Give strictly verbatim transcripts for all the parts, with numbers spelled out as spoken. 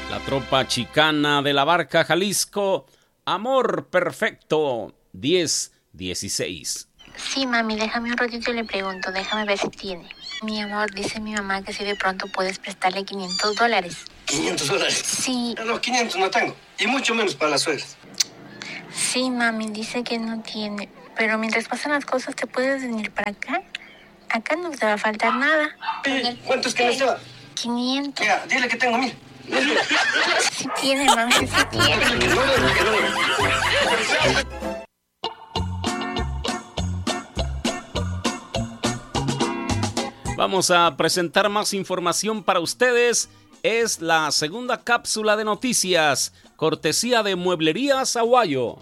La tropa chicana de la Barca, Jalisco, Amor Perfecto, diez dieciséis. Sí, mami, déjame un ratito y le pregunto, déjame ver si tiene. Mi amor, dice mi mamá que si de pronto puedes prestarle quinientos dólares. ¿quinientos dólares? Sí. No, quinientos no tengo, y mucho menos para las suegras. Sí, mami, dice que no tiene, pero mientras pasan las cosas, ¿te puedes venir para acá? Acá no te va a faltar nada. Eh, ¿Cuánto es que necesita? quinientos. Mira, dile que tengo mil. Sí tiene, mami, sí tiene. Vamos a presentar más información para ustedes. Es la segunda cápsula de noticias, cortesía de Mueblerías Aguayo.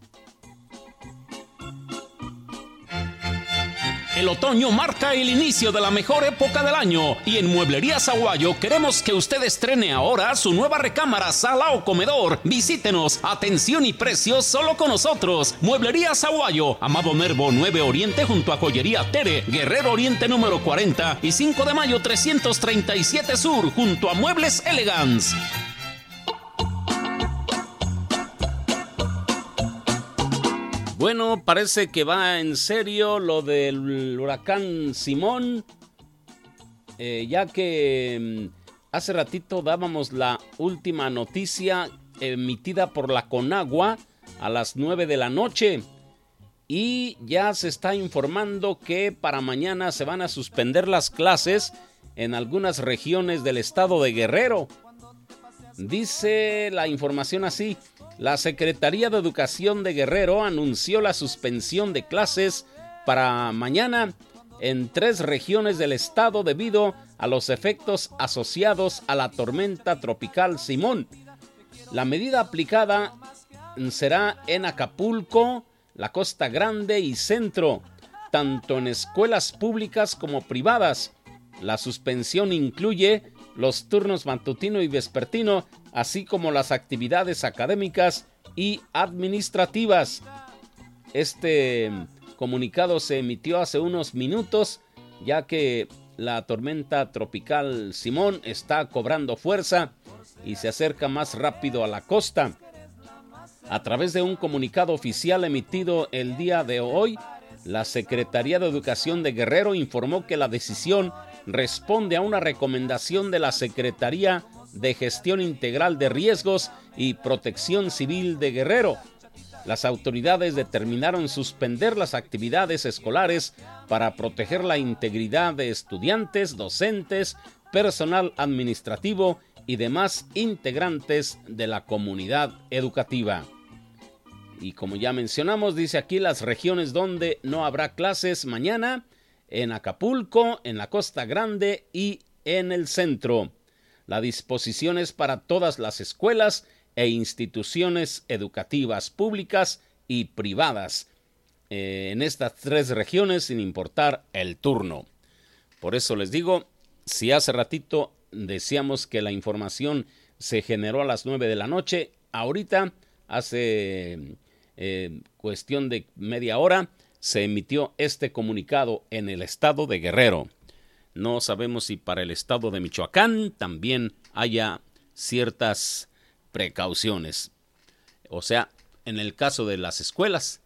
El otoño marca el inicio de la mejor época del año y en Mueblerías Aguayo queremos que usted estrene ahora su nueva recámara, sala o comedor. Visítenos, atención y precios solo con nosotros. Mueblerías Aguayo, Amado Nervo nueve Oriente junto a Joyería Tere, Guerrero Oriente número cuarenta y cinco de mayo trescientos treinta y siete Sur junto a Muebles Elegance. Bueno, parece que va en serio lo del huracán Simón, eh, ya que mm, hace ratito dábamos la última noticia emitida por la Conagua a las nueve de la noche y ya se está informando que para mañana se van a suspender las clases en algunas regiones del estado de Guerrero. Dice la información así: la Secretaría de Educación de Guerrero anunció la suspensión de clases para mañana en tres regiones del estado debido a los efectos asociados a la tormenta tropical Simón. La medida aplicada será en Acapulco, la Costa Grande y Centro, tanto en escuelas públicas como privadas. La suspensión incluye los turnos matutino y vespertino, así como las actividades académicas y administrativas. Este comunicado se emitió hace unos minutos, ya que la tormenta tropical Simón está cobrando fuerza y se acerca más rápido a la costa. A través de un comunicado oficial emitido el día de hoy, la Secretaría de Educación de Guerrero informó que la decisión responde a una recomendación de la Secretaría de Gestión Integral de Riesgos y Protección Civil de Guerrero. Las autoridades determinaron suspender las actividades escolares para proteger la integridad de estudiantes, docentes, personal administrativo y demás integrantes de la comunidad educativa. Y como ya mencionamos, dice aquí las regiones donde no habrá clases mañana: en Acapulco, en la Costa Grande y en el centro. La disposición es para todas las escuelas e instituciones educativas públicas y privadas eh, en estas tres regiones, sin importar el turno. Por eso les digo, si hace ratito decíamos que la información se generó a las nueve de la noche, ahorita hace eh, cuestión de media hora se emitió este comunicado en el estado de Guerrero. No sabemos si para el estado de Michoacán también haya ciertas precauciones. O sea, en el caso de las escuelas,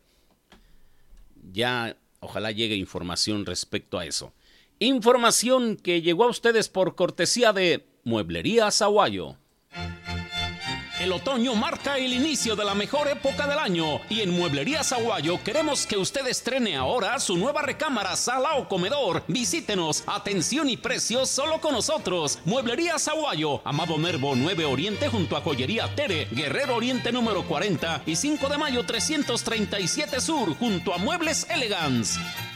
ya ojalá llegue información respecto a eso. Información que llegó a ustedes por cortesía de Mueblerías Aguayo. El otoño marca el inicio de la mejor época del año y en Mueblerías Aguayo queremos que usted estrene ahora su nueva recámara, sala o comedor. Visítenos, atención y precios solo con nosotros. Mueblerías Aguayo, Amado Nervo nueve Oriente junto a Joyería Tere, Guerrero Oriente número cuarenta y cinco de mayo trescientos treinta y siete Sur junto a Muebles Elegance.